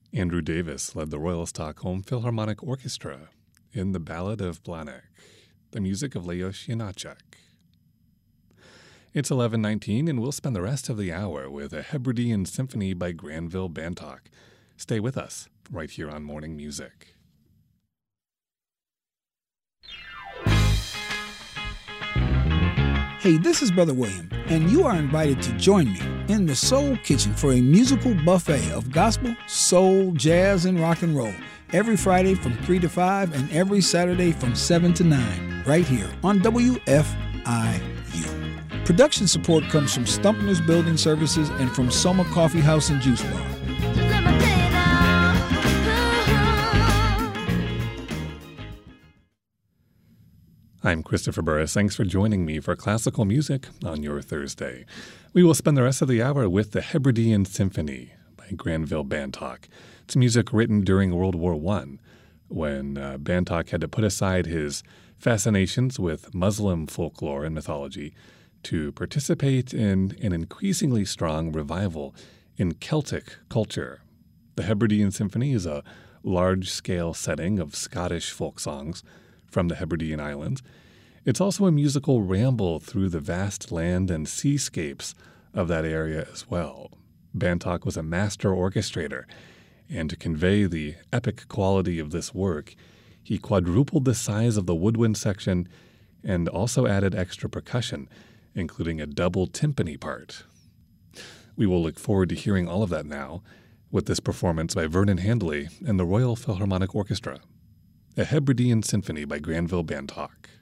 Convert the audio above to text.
Andrew Davis led the Royal Stockholm Philharmonic Orchestra in The Ballad of Blanek, the music of Leos Janáček. It's 11:19, and we'll spend the rest of the hour with a Hebridean Symphony by Granville Bantock. Stay with us right here on Morning Music. Hey, this is Brother William, and you are invited to join me in the Soul Kitchen for a musical buffet of gospel, soul, jazz, and rock and roll every Friday from 3 to 5 and every Saturday from 7 to 9, right here on WFIU. Production support comes from Stumpner's Building Services and from Soma Coffee House and Juice Bar. I'm Christopher Burris. Thanks for joining me for classical music on your Thursday. We will spend the rest of the hour with the Hebridean Symphony by Granville Bantock. It's music written during World War I, when Bantock had to put aside his fascinations with Muslim folklore and mythology to participate in an increasingly strong revival in Celtic culture. The Hebridean Symphony is a large-scale setting of Scottish folk songs from the Hebridean Islands. It's also a musical ramble through the vast land and seascapes of that area as well. Bantock was a master orchestrator, and to convey the epic quality of this work, he quadrupled the size of the woodwind section and also added extra percussion, including a double timpani part. We will look forward to hearing all of that now with this performance by Vernon Handley and the Royal Philharmonic Orchestra. A Hebridean Symphony by Granville Bantock.